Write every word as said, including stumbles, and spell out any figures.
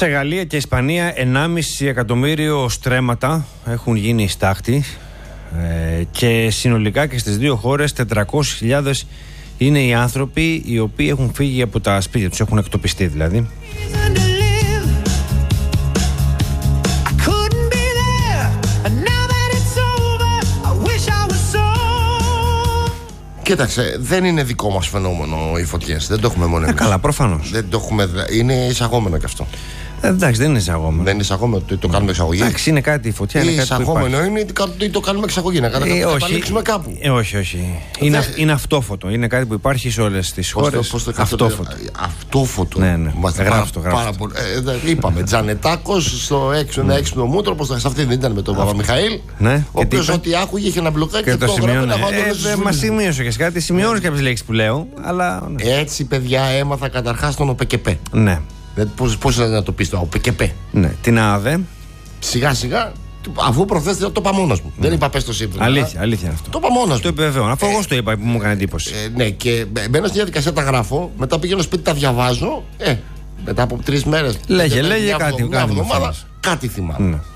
Σε Γαλλία και Ισπανία ενάμιση εκατομμύριο στρέμματα έχουν γίνει στάχτη ε, και συνολικά και στις δύο χώρες τετρακόσιες χιλιάδες είναι οι άνθρωποι οι οποίοι έχουν φύγει από τα σπίτια τους, έχουν εκτοπιστεί δηλαδή. Κοίταξε, δεν είναι δικό μας φαινόμενο οι φωτιές. Δεν το έχουμε μόνο εμείς. Ε, καλά, προφανώς. Δεν το έχουμε, είναι εισαγόμενο κι αυτό. Ε, εντάξει, δεν είναι εισαγόμενο. Δεν είναι εισαγόμενο, το, το κάνουμε εξαγωγή. Εντάξει, είναι κάτι η φωτιά. Είναι εισαγόμενο είναι ότι το κάνουμε εξαγωγή. Να ε, καταλήξουμε κάπου. Ε, όχι, όχι. Είναι, Δε... είναι αυτόφωτο. Είναι κάτι που υπάρχει σε όλες τις χώρες. Πώς το, αυτόφωτο. Αυτόφωτο. Ναι, ναι. Γράφτο, γράφτο. Ε, είπαμε, Τζανετάκος στο έξω, ένα έξυπνο μούτρο. Πώς σε αυτή δεν ήταν με τον Παπαμιχαήλ. Ναι. Ο οποίος ό,τι άκουγε είχε ένα μπλοκάκι και το σημειώνει. Μα σημείωσε και κάτι. Σημειώνει κάποιες λέξεις που λέω. Έτσι, παιδιά, έμαθα καταρχάς τον ΟΠΕΚΕΠΕ. Ναι. Πώς, πώς να το πεις το ΟΠΕΚΕΠΕ. Ναι, την ΑΔΕ. Σιγά σιγά, αφού προχθές το είπα μόνος μου. Ναι. Δεν είπα πες το σύμφωνο. Αλήθεια, αλήθεια αυτό. Το είπα μόνος μου. Το επιβεβαιώνω. Αφού ε, εγώ το είπα που μου έκανε εντύπωση. Ε, ναι, και μπαίνω στη διαδικασία, τα γράφω. Μετά πηγαίνω σπίτι, τα διαβάζω. Ε, μετά από τρεις μέρες. Λέγε, λέγε κάτι. Μια εβδομάδα, κάτι θυμάμαι. Ναι.